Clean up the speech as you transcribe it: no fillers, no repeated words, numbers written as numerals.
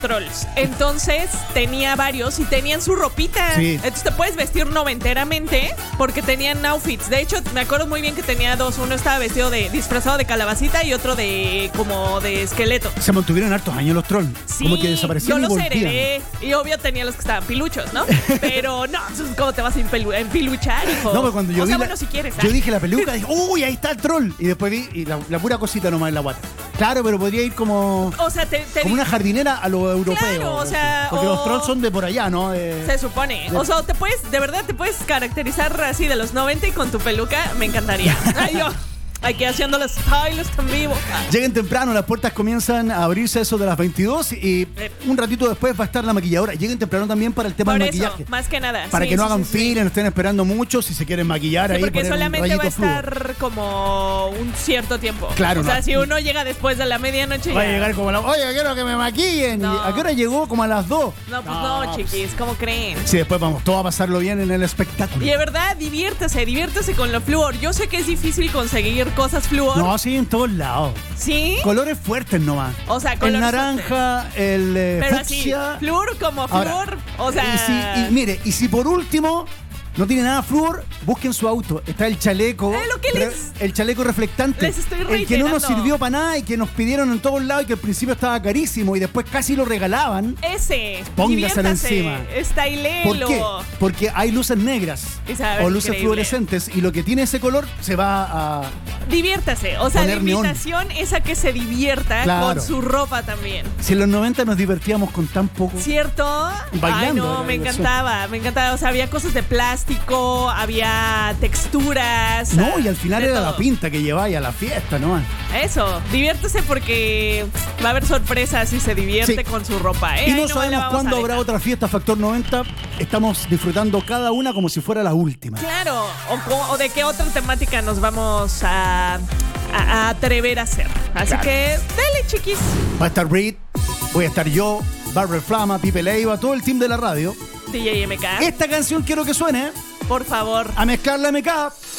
trolls. Entonces tenía varios y tenían su ropita. Sí. Entonces te puedes vestir noventeramente porque tenían outfits. De hecho, me acuerdo muy bien que tenía dos. Uno estaba vestido disfrazado de calabacita y otro como de esqueleto. Se mantuvieron hartos años los trolls. Sí, como que desaparecían yo y los volvían. heredé. Y obvio tenía los que estaban piluchos, ¿no? Pero no, ¿cómo te vas a empiluchar, hijo? No, pero cuando yo o sea, vi bueno, si quieres. yo dije la peluca, dije, uy, ahí está el troll. Y después vi y la pura cosita nomás en la guata. Claro, pero podría ir como O sea, como una jardinera a lo europeo. Claro, o sea, porque o- los trolls son de por allá, ¿no? Se supone. O sea, de verdad te puedes caracterizar así de los 90 y con tu peluca me encantaría. Ay, yo aquí haciendo los styles en vivo. Lleguen temprano, las puertas comienzan a abrirse a eso de las 22 y un ratito después va a estar la maquilladora. Lleguen temprano también para el tema Por del eso, maquillaje. más que nada. Para Sí, que no sí, hagan sí, sí. fila, no estén esperando mucho si se quieren maquillar Sí, ahí. porque poner un solamente va a rayito fluo. estar como un cierto tiempo. Claro, O sea, no. si uno llega después de la medianoche. Va a ya- llegar como oye, quiero que me maquillen. No. ¿Y ¿a qué hora llegó? Como a las 2. No, pues no, chiquis, ¿cómo creen? Sí, después vamos todos a pasarlo bien en el espectáculo. Y de verdad, diviértese con lo flúor. Yo sé que es difícil conseguir cosas flúor. No, sí, en todos lados. ¿Sí? Colores fuertes nomás. O sea, el colores naranja, el Pero así, fucsia. flúor como Ahora, flúor. O sea. mire, y si por último no tiene nada flúor, busquen su auto. Está el chaleco. Lo que el chaleco reflectante. les estoy el que no nos reiterando. sirvió para nada y que nos pidieron en todos lados y que al principio estaba carísimo y después casi lo regalaban. Ese. Póngaselo diviértase, encima. Styléelo. ¿Por qué? Porque hay luces negras Y se va a ver o luces increíble. fluorescentes y lo que tiene ese color se va a... Diviértase. O sea, la Poner neón. invitación es a que se divierta Claro. con su ropa también. Si en los 90 nos divertíamos con tan poco. ¿Cierto? Bailando, Ay, no, la me diversión. encantaba. O sea, había cosas de plástico, había texturas. No, y al final de era todo. la pinta que lleváis a la fiesta, ¿no? Eso, diviértese porque va a haber sorpresas si se divierte Sí. con su ropa. Y Ahí no la sabemos vamos cuándo a habrá dejar. otra fiesta Factor 90. Estamos disfrutando cada una como si fuera la última. Claro, o de qué otra temática nos vamos a atrever a hacer. Así Claro. que, dale, chiquis. Va a estar Brit, voy a estar yo, Barbara Flama, Pipe Leiva, todo el team de la radio. DJ MK, Esta canción quiero que suene por favor. a mezclar la MK.